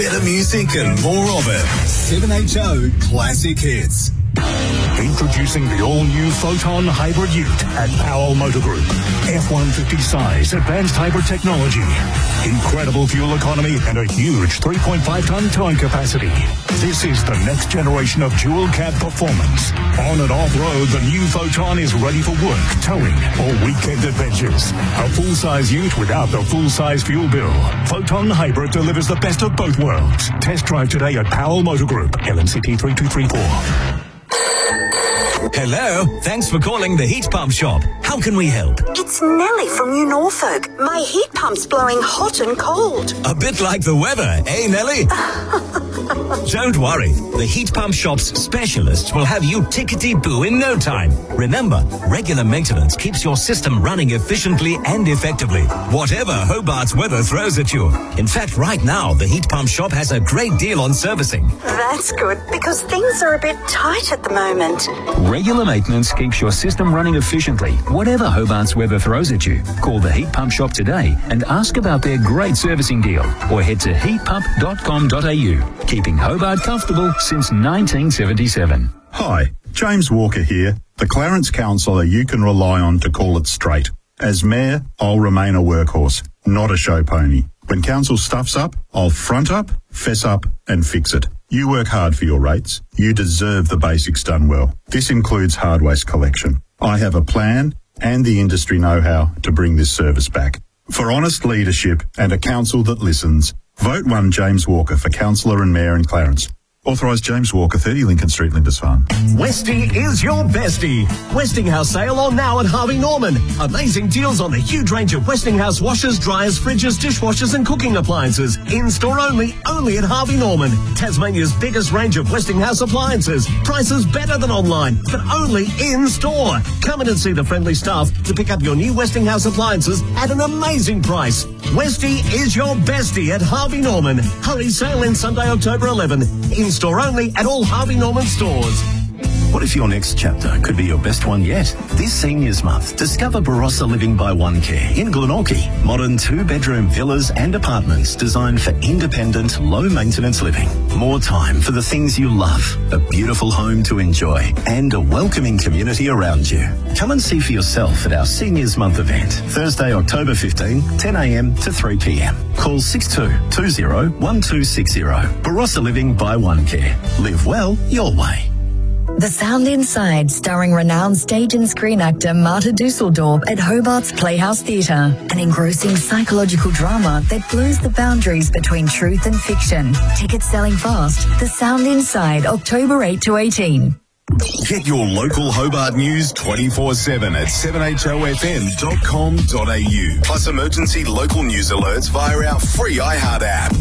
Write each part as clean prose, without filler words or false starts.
Better music and more of it. 7HO Classic Hits. Introducing the all-new Photon Hybrid Ute at Powell Motor Group. F-150 size, advanced hybrid technology. Incredible fuel economy and a huge 3.5-ton towing capacity. This is the next generation of dual cab performance. On and off-road, the new Photon is ready for work, towing, or weekend adventures. A full-size ute without the full-size fuel bill. Photon Hybrid delivers the best of both worlds. Test drive today at Powell Motor Group, LNCT 3234. Hello, thanks for calling the Heat Pump Shop. How can we help? It's Nellie from New Norfolk. My heat pump's blowing hot and cold. A bit like the weather, eh, Nellie? Don't worry, the Heat Pump Shop's specialists will have you tickety-boo in no time. Remember, regular maintenance keeps your system running efficiently and effectively, whatever Hobart's weather throws at you. In fact, right now, the Heat Pump Shop has a great deal on servicing. That's good, because things are a bit tight at the moment. Regular maintenance keeps your system running efficiently, whatever Hobart's weather throws at you. Call the Heat Pump Shop today and ask about their great servicing deal, or head to heatpump.com.au. Keeping Hobart comfortable since 1977. Hi, James Walker here, the Clarence councillor you can rely on to call it straight. As Mayor, I'll remain a workhorse, not a show pony. When council stuffs up, I'll front up, fess up and fix it. You work hard for your rates. You deserve the basics done well. This includes hard waste collection. I have a plan and the industry know-how to bring this service back. For honest leadership and a council that listens, vote 1 James Walker for Councillor and Mayor in Clarence. Authorised James Walker, 30 Lincoln Street, Lindisfarne. Westie is your bestie. Westinghouse sale on now at Harvey Norman. Amazing deals on the huge range of Westinghouse washers, dryers, fridges, dishwashers and cooking appliances. In-store only at Harvey Norman. Tasmania's biggest range of Westinghouse appliances. Prices better than online, but only in-store. Come in and see the friendly staff to pick up your new Westinghouse appliances at an amazing price. Westie is your bestie at Harvey Norman. Hurry, sale in Sunday, October 11. In-store only at all Harvey Norman stores. What if your next chapter could be your best one yet? This Seniors Month, discover Barossa Living by One Care in Glenorchy. Modern 2-bedroom villas and apartments designed for independent, low-maintenance living. More time for the things you love, a beautiful home to enjoy, and a welcoming community around you. Come and see for yourself at our Seniors Month event, Thursday, October 15, 10 a.m. to 3 p.m. Call 6220 1260. Barossa Living by One Care. Live well your way. The Sound Inside, starring renowned stage and screen actor Marta Dusseldorp at Hobart's Playhouse Theatre. An engrossing psychological drama that blurs the boundaries between truth and fiction. Tickets selling fast. The Sound Inside, October 8 to 18. Get your local Hobart news 24/7 at 7HOFM.com.au. Plus emergency local news alerts via our free iHeart app.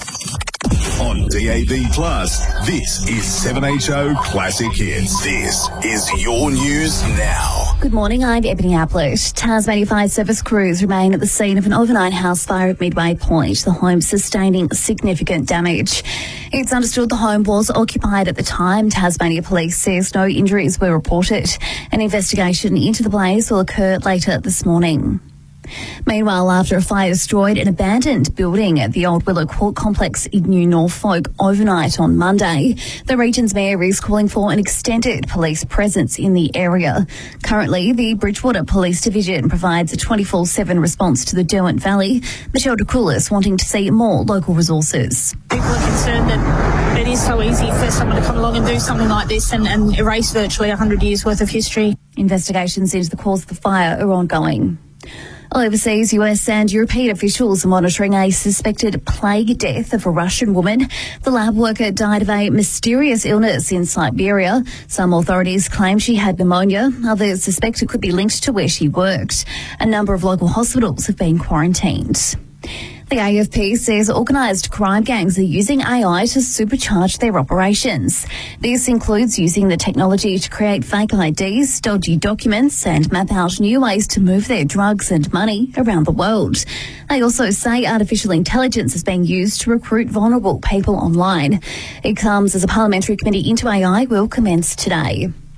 On DAB+, this is 7HO Classic Hits. This is your news now. Good morning, I'm Ebony Applett. Tasmania Fire Service crews remain at the scene of an overnight house fire at Midway Point, the home sustaining significant damage. It's understood the home was occupied at the time. Tasmania Police says no injuries were reported. An investigation into the blaze will occur later this morning. Meanwhile, after a fire destroyed an abandoned building at the Old Willow Court Complex in New Norfolk overnight on Monday, the region's mayor is calling for an extended police presence in the area. Currently, the Bridgewater Police Division provides a 24/7 response to the Derwent Valley. Michelle DeCoulis wanting to see more local resources. People are concerned that it is so easy for someone to come along and do something like this and erase virtually 100 years' worth of history. Investigations into the cause of the fire are ongoing. Overseas, US and European officials are monitoring a suspected plague death of a Russian woman. The lab worker died of a mysterious illness in Siberia. Some authorities claim she had pneumonia. Others suspect it could be linked to where she worked. A number of local hospitals have been quarantined. The AFP says organised crime gangs are using AI to supercharge their operations. This includes using the technology to create fake IDs, dodgy documents and map out new ways to move their drugs and money around the world. They also say artificial intelligence is being used to recruit vulnerable people online. It comes as a parliamentary committee into AI will commence today.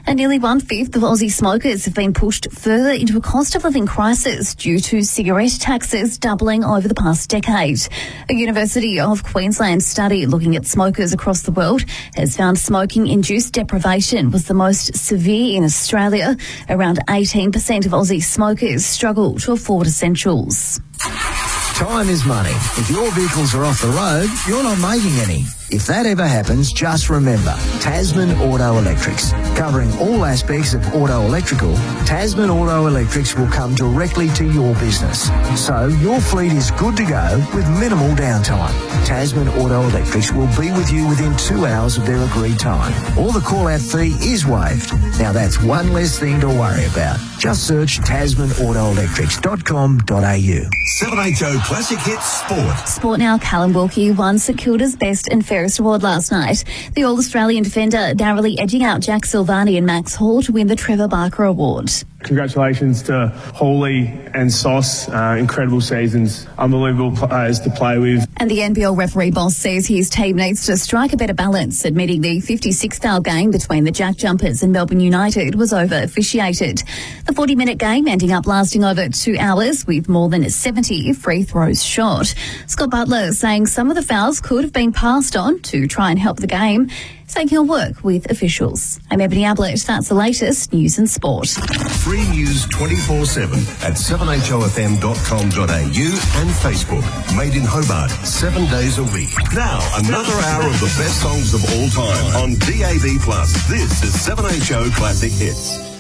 And nearly 1/5 of Aussie smokers have been pushed further into a cost of living crisis due to cigarette taxes doubling over the past decade. A University of Queensland study looking at smokers across the world has found smoking-induced deprivation was the most severe in Australia. Around 18% of Aussie smokers struggle to afford essentials. Time is money. If your vehicles are off the road, you're not making any. If that ever happens, just remember, Tasman Auto Electrics. Covering all aspects of auto electrical, Tasman Auto Electrics will come directly to your business. So your fleet is good to go with minimal downtime. Tasman Auto Electrics will be with you within 2 hours of their agreed time. All the call-out fee is waived. Now that's one less thing to worry about. Just search tasmanautoelectrics.com.au. 780 Classic Hits Sport. Sport now, Callum Wilkie won St Kilda's Best and Fairest Award last night. The All-Australian defender narrowly edging out Jack Silvani and Max Hall to win the Trevor Barker Award. Congratulations to Hawley and Sauce. Incredible seasons. Unbelievable players to play with. And the NBL referee boss says his team needs to strike a better balance, admitting the 56-foul game between the Jack Jumpers and Melbourne United was over-officiated. The 40-minute game ending up lasting over 2 hours with more than 70 free throws shot. Scott Butler saying some of the fouls could have been passed on to try and help the game, saying he'll work with officials. I'm Ebony Ablett. That's the latest news and sport. Free news 24/7 at 7HOFM.com.au and Facebook. Made in Hobart, 7 days a week. Now, another hour of the best songs of all time on DAB+. This is 7HO Classic Hits.